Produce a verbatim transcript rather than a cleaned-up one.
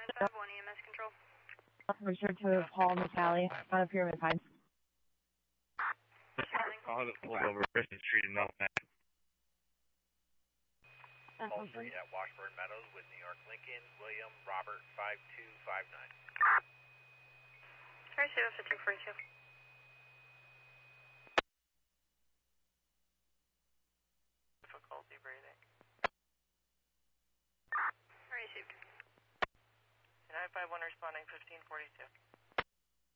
one E M S control. Richard to Paul McNally out of Pyramid Heights. I'll have it pulled over Christian Street in Melton. Paul Street at Washburn Meadows with New York Lincoln, William Robert five two five nine. Sorry, zero fifty forty-two. Difficulty breathing. Received. nine five one responding fifteen forty-two.